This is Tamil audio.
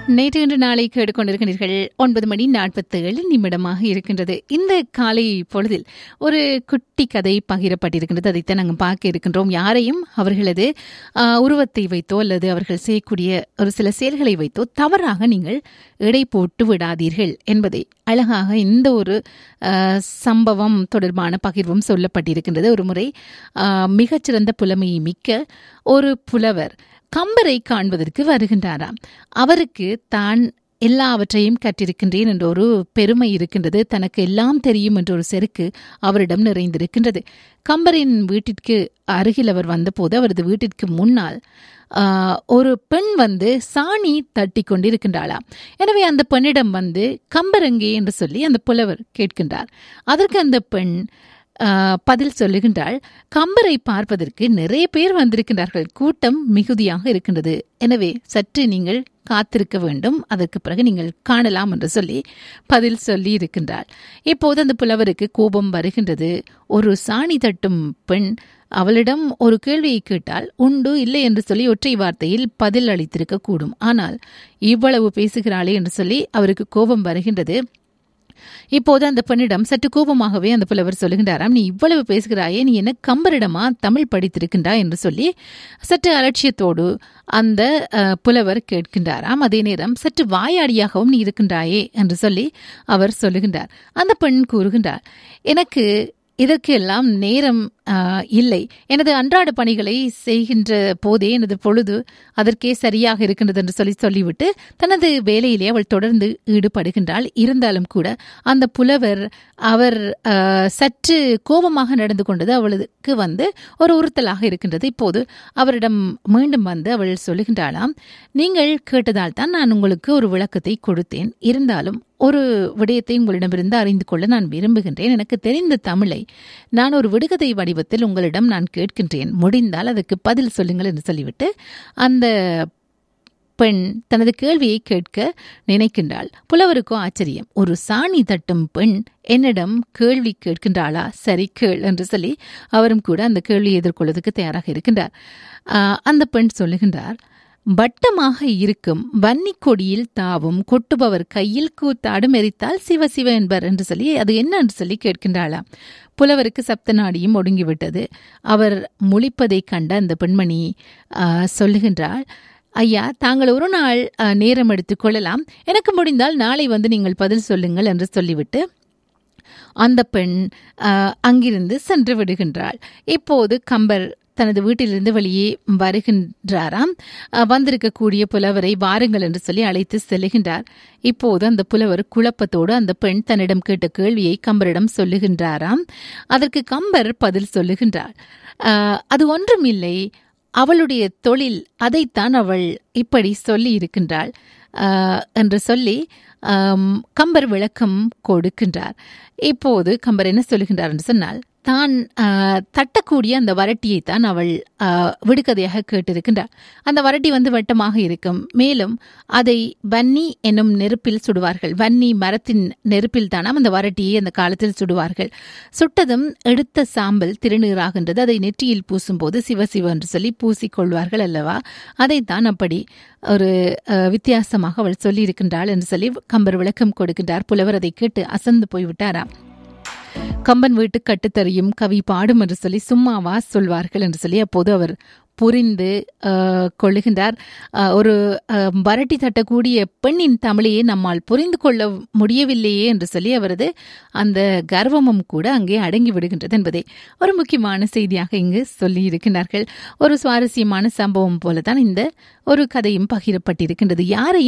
நேற்று இன்று நாளை கேட்டுக்கொண்டிருக்கிறீர்கள். 9:47 இருக்கின்றது. இந்த காலை பொழுதில் ஒரு குட்டி கதை பகிரப்பட்டிருக்கின்றது. அதைத்தான் நாங்கள் பார்க்க இருக்கின்றோம். யாரையும் அவர்களது உருவத்தை வைத்தோ அல்லது அவர்கள் செய்யக்கூடிய ஒரு சில செயல்களை வைத்தோ தவறாக நீங்கள் எடை போட்டு விடாதீர்கள் என்பதை அழகாக இந்த ஒரு சம்பவம் தொடர்பான பகிர்வும் சொல்லப்பட்டிருக்கின்றது. ஒரு முறை மிகச்சிறந்த புலமையை மிக்க ஒரு புலவர் கம்பரை காண்பதற்கு வருகின்றாராம். அவருக்கு தான் எல்லாவற்றையும் கற்றிருக்கின்றேன் என்ற ஒரு பெருமை இருக்கின்றது. தனக்கு எல்லாம் தெரியும் என்ற ஒரு செருக்கு அவரிடம் நிறைந்திருக்கின்றது. கம்பரின் வீட்டிற்கு அருகில் அவர் வந்தபோது அவரது வீட்டிற்கு முன்னால் ஒரு பெண் சாணி தட்டி கொண்டிருக்கின்றாளாம். எனவே அந்த பெண்ணிடம் கம்பர் எங்கே என்று சொல்லி அந்த புலவர் கேட்கின்றார். அதற்கு அந்த பெண் பதில் சொல்லுகின்றாள், கம்பரை பார்ப்பதற்கு நிறைய பேர் வந்திருக்கின்றார்கள், கூட்டம் மிகுதியாக இருக்கின்றது, எனவே சற்று நீங்கள் காத்திருக்க வேண்டும், அதற்கு பிறகு நீங்கள் காணலாம் என்று சொல்லி பதில் சொல்லி இருக்கின்றாள். இப்போது அந்த புலவருக்கு கோபம் வருகின்றது. ஒரு சாணி தட்டும் பெண் அவளிடம் ஒரு கேள்வியை கேட்டால் உண்டு இல்லை என்று சொல்லி ஒற்றை வார்த்தையில் பதில் அளித்திருக்க கூடும். ஆனால் இவ்வளவு பேசுகிறாளே என்று சொல்லி அவருக்கு கோபம் வருகின்றது. இப்போது அந்த பெண்ணிடம் சற்று கோபமாகவே அந்த புலவர் சொல்லுகின்றாராம், நீ இவ்வளவு பேசுகிறாயே, நீ என்ன கம்பரிடமா தமிழ் படித்திருக்கின்றாய் என்று சொல்லி சற்று அலட்சியத்தோடு அந்த புலவர் கேட்கின்றாராம். அதே நேரம் சற்று வாயாடியாகவும் நீ இருக்கின்றாயே என்று சொல்லி அவர் சொல்லுகின்றார். அந்த பெண் கூறுகின்றார், எனக்கு இதற்கு எல்லாம் நேரம் இல்லை, எனது அன்றாட பணிகளை செய்கின்ற போதே எனது பொழுது அதற்கே சரியாக இருக்கின்றது என்று சொல்லிவிட்டு தனது வேலையிலே அவள் தொடர்ந்து ஈடுபடுகின்றாள். இருந்தாலும் கூட அந்த புலவர் அவர் சற்று கோபமாக நடந்து கொண்டது அவளுக்கு ஒரு உறுத்தலாக இருக்கின்றது. இப்போது அவரிடம் மீண்டும் அவள் சொல்லுகின்றாளாம், நீங்கள் கேட்டதால் தான் நான் உங்களுக்கு ஒரு விளக்கத்தை கொடுத்தேன், இருந்தாலும் ஒரு விடயத்தை உங்களிடமிருந்து அறிந்து கொள்ள நான் விரும்புகின்றேன். எனக்கு தெரிந்த தமிழை நான் ஒரு விடுகதை வடிவத்தில் உங்களிடம் நான் கேட்கின்றேன், முடிந்தால் அதற்கு பதில் சொல்லுங்கள் என்று சொல்லிவிட்டு அந்த பெண் தனது கேள்வியை கேட்க நினைக்கின்றாள். புலவருக்கோ ஆச்சரியம், ஒரு சாணி தட்டும் பெண் என்னிடம் கேள்வி கேட்கின்றாளா, சரி கேள் என்று சொல்லி அவரும் கூட அந்த கேள்வியை எதிர்கொள்வதற்கு தயாராக இருக்கின்றார். அந்த பெண் சொல்லுகின்றார், வட்டமாக இருக்கும் வன்னி கொடியில் தாவும் கொட்டுபவர் கையில் கூத்தாடும் எரித்தால் சிவ சிவ என்பர் என்று சொல்லி அது என்ன என்று சொல்லி கேட்கின்றாளாம். புலவருக்கு சப்த நாடியும் ஒடுங்கிவிட்டது. அவர் முழிப்பதை கண்ட அந்த பெண்மணி சொல்லுகின்றாள், ஐயா, தாங்கள் ஒரு நாள் நேரம் எடுத்துக் கொள்ளலாம், எனக்கு முடிந்தால் நாளை நீங்கள் பதில் சொல்லுங்கள் என்று சொல்லிவிட்டு அந்த பெண் அங்கிருந்து சென்று விடுகின்றாள். இப்போது கம்பர் தனது வீட்டிலிருந்து வெளியே வருகின்றாராம். வந்திருக்கக்கூடிய புலவரை வாருங்கள் என்று சொல்லி அழைத்து செல்லுகின்றார். இப்போது அந்த புலவர் குழப்பத்தோடு அந்த பெண் தன்னிடம் கேட்ட கேள்வியை கம்பரிடம் சொல்லுகின்றாராம். அதற்கு கம்பர் பதில் சொல்லுகின்றார், அது ஒன்றும் இல்லை, அவளுடைய தொழில், அதைத்தான் அவள் இப்படி சொல்லி இருக்கின்றாள் என்று சொல்லி கம்பர் விளக்கம் கொடுக்கின்றார். இப்போது கம்பர் என்ன சொல்லுகின்றார் என்று சொன்னால், தான் தட்டக்கூடிய அந்த வரட்டியை தான் அவள் விடுகதையாக கேட்டிருக்கின்றார். அந்த வரட்டி வட்டமாக இருக்கும், மேலும் அதை வன்னி என்னும் நெருப்பில் சுடுவார்கள். வன்னி மரத்தின் நெருப்பில் தானாம் அந்த வரட்டியை அந்த காலத்தில் சுடுவார்கள். சுட்டதும் எடுத்த சாம்பல் திருநீராகின்றது. அதை நெற்றியில் பூசும்போது சிவசிவ என்று சொல்லி பூசிக்கொள்வார்கள் அல்லவா, அதைத்தான் அப்படி ஒரு வித்தியாசமாக அவள் சொல்லியிருக்கின்றாள் என்று சொல்லி கம்பர் விளக்கம் கொடுக்கின்றார். புலவர் அதை கேட்டு அசந்து போய்விட்டாராம். கம்பன் வீட்டு கட்டுத்தறியும் கவி பாடும் என்று சொல்லி சும்மாவா சொல்வார்கள் என்று சொல்லி அப்போது அவர் புரிந்து கொள்ளுகின்றார். ஒரு வரட்டி தட்டக்கூடிய பெண்ணின் தமிழையே நம்மால் புரிந்து கொள்ள முடியவில்லையே என்று சொல்லி அவரது அந்த கர்வமும் கூட அங்கே அடங்கி விடுகின்றது என்பதை ஒரு முக்கியமான செய்தியாக இங்கு சொல்லி இருக்கின்றார்கள். ஒரு சுவாரஸ்யமான சம்பவம் போலதான் இந்த ஒரு கதையும் பகிரப்பட்டிருக்கின்றது. யாரையும்